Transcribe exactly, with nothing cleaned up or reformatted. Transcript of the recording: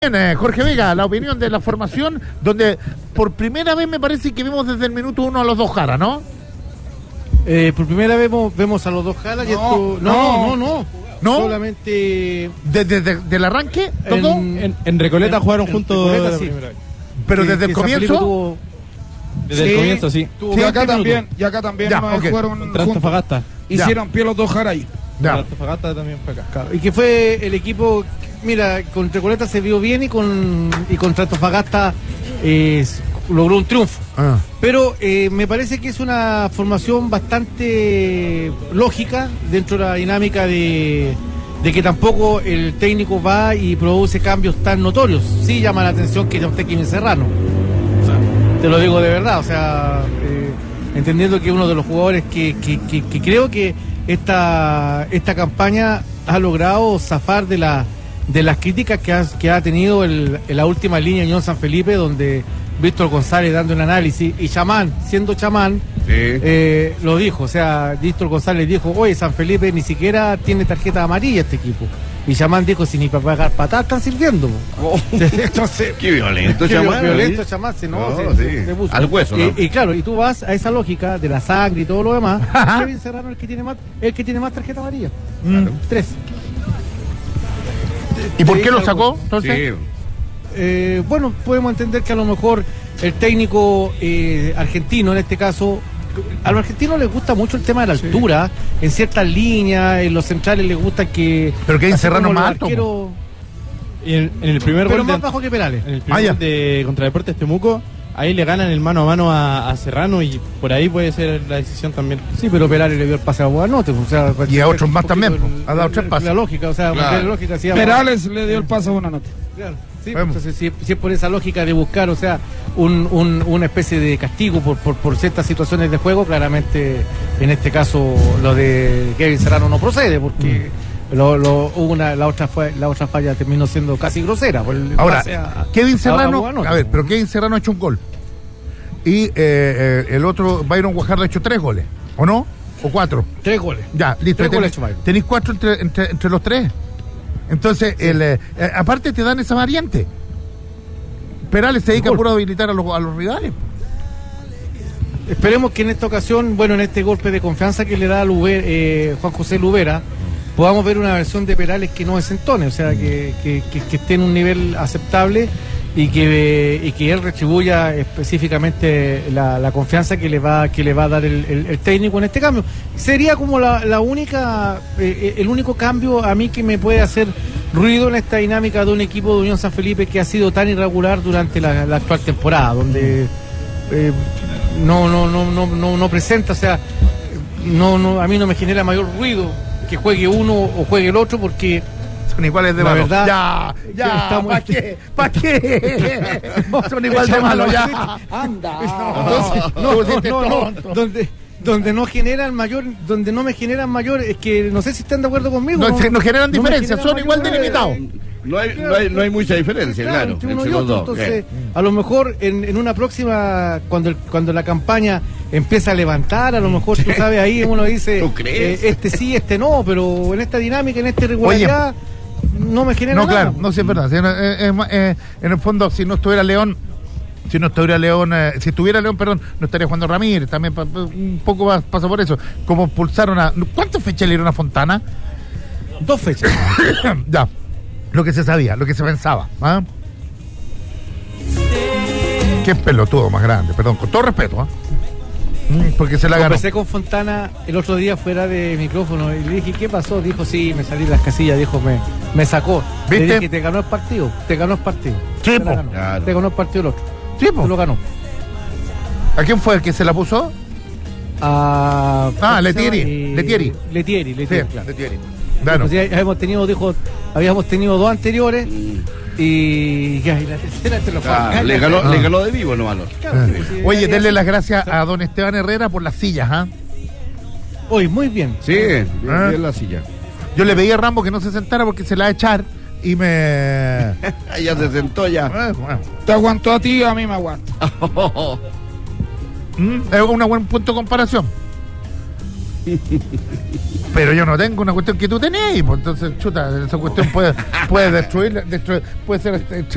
Eh, Jorge Vega, la opinión de la formación, donde por primera vez me parece que vemos desde el minuto uno a los dos Jara, ¿no? Eh, por primera vez vemos, vemos a los dos Jara. No, y esto, no, no, no, no, no. Solamente. Desde de, de, del arranque, todo. En, En, en Recoleta en- jugaron en juntos. Recoleta, la sí. primera vez. Pero que- desde el que San Felipe comienzo. tuvo- Desde Sí. el comienzo, sí. tuvo Y acá veinte también, minutos. y acá también Ya, no ok. fueron Contra juntos. Antofagasta. Hicieron pie los dos Jara ahí. Ya. Contra Antofagasta también fue acá. Claro, y que fue el equipo, mira, con Recoleta se vio bien y con y contra Antofagasta eh, logró un triunfo. Ah. Pero eh, me parece que es una formación bastante lógica dentro de la dinámica de, de que tampoco el técnico va y produce cambios tan notorios. Sí llama la atención que no esté Kevin Serrano. O sea, te lo digo de verdad, o sea, eh, entendiendo que uno de los jugadores que, que, que, que creo que esta, esta campaña ha logrado zafar de la de las críticas que ha, que ha tenido el, en la última línea Unión San Felipe, donde Víctor González dando un análisis y Chamán, siendo Chamán, eh, lo dijo, o sea, Víctor González dijo, oye, San Felipe ni siquiera tiene tarjeta amarilla este equipo. Y Chamán dijo, si ni para pagar patadas están sirviendo. Oh, Entonces, qué violento, qué Chamán. violento Chamán, se, no, No, se- sí. se- se puso. Al hueso, y, ¿no? y claro, y tú vas a esa lógica de la sangre y todo lo demás. Kevin Serrano es el que tiene más, el que tiene más tarjeta amarilla. Mm. Tres. ¿Y por Sí, qué lo algo. sacó? Entonces, Sí. Eh, bueno, podemos entender que a lo mejor el técnico eh, argentino, en este caso, a los argentinos les gusta mucho el tema de la altura, en ciertas líneas, en los centrales les gusta que... Pero Kevin así Serrano como más los alto, arqueros- Y en, en el primer pero gol de- más bajo que Perales. En el primer Ah, ya. gol de contra Deportes Temuco, ahí le ganan el mano a mano a, a Serrano y por ahí puede ser la decisión también. Sí, pero Perales le dio el pase a Buanote, o sea... Y a otros más un también, poquito po. el- Ha dado el- tres pases. La lógica, o sea, Claro. la lógica... sí, Perales le dio el paso a una nota. Claro, sí, Vemos. entonces si, si es por esa lógica de buscar, o sea, un, un- una especie de castigo por, por, por ciertas situaciones de juego, claramente en este caso lo de Kevin Serrano no procede, porque lo, lo, hubo una, la otra fue, la otra falla terminó siendo casi grosera. Por el ahora, pase a- Kevin a- a Serrano, Buanote. a ver, pero Kevin Serrano ha hecho un gol. Y eh, eh, el otro, Byron Guajardo, ha hecho tres goles, ¿o no? ¿O cuatro? Tres goles. Ya, listo. Tres Ten- goles hecho Byron. tenéis cuatro entre, entre, entre los tres. Entonces, el, eh, eh, aparte te dan esa variante. Perales se dedica Gol. puro a habilitar a los, a los rivales. Esperemos que en esta ocasión, bueno, en este golpe de confianza que le da a Luber- eh, Juan José Lubera, podamos ver una versión de Perales que no desentone, o sea, que, que, que- que esté en un nivel aceptable y que, y que él retribuya específicamente la, la confianza que le va que le va a dar el, el- el técnico en este cambio. Sería como la, la única, eh, el único cambio a mí que me puede hacer ruido en esta dinámica de un equipo de Unión San Felipe que ha sido tan irregular durante la, la actual temporada, donde eh, no, no, no, no, no, no presenta, o sea, no, no, a mí no me genera mayor ruido que juegue uno o juegue el otro, porque Son iguales de La malos. verdad, Ya, que ya, estamos- ¿para qué? ¿Para qué? Son igual de malos, ya. anda. No, No, no, no, pusiste no, no, tonto. donde donde no generan mayor, donde no me generan mayor, es que no sé si están de acuerdo conmigo. No, se- no generan me diferencias, son mayor- igual delimitados. No hay, no, hay, no hay mucha diferencia, claro, entre uno entre y los otro. dos. Entonces, Eh. a lo mejor en, en una próxima, cuando el- cuando la campaña empieza a levantar, a lo mejor tú sabes, ahí uno dice, ¿Tú crees? eh, este sí, este no, pero en esta dinámica, en esta irregularidad, no me genera No, nada. claro, no, sí es verdad. Sí, eh, eh, eh, en el fondo, si no estuviera León, si no estuviera León, eh, si estuviera León, perdón, no estaría jugando Ramírez, también pa- pa- un poco más pasa por eso. Como pulsaron a. ¿Cuántas fechas le dieron a Fontana? Dos fechas. Ya, lo que se sabía, lo que se pensaba. ¿Ah? Qué pelotudo más grande, perdón, con todo respeto, ¿ah? Mm, porque se la ganó. Conversé con Fontana el otro día fuera de micrófono y le dije, ¿qué pasó? Dijo, sí, me salí de las casillas, dijo, me, me sacó. ¿Viste? Le dije, te ganó el partido, te ganó el partido. Sí, Te la po. ganó. Claro. Te ganó el partido el otro. Sí, po. Te lo ganó. ¿A quién fue el que se la puso? A, Ah, ¿cómo se Letieri, llama? Eh, Letieri. Letieri, Sí, Letieri, claro. de Thierry. Claro. Pues ya habíamos tenido, dijo, habíamos tenido dos anteriores y, ya, y la tercera te lo fue. Ah, le, ganó, le ganó de vivo, no malo. Claro, Ah. pues, sí, Oye, ya- denle las gracias a don Esteban Herrera por las sillas, ¿ah? Hoy, muy bien. Sí, bien, Ah. bien la silla. Yo le pedí a Rambo que no se sentara porque se la va a echar y me... Ya se sentó ya. Eh, bueno. Te aguantó a ti, a mí me aguanta. Mm, es un buen punto de comparación. Pero yo no tengo una cuestión que tú tenías, pues entonces, chuta, esa cuestión puede, puede destruir, destruir, puede ser este,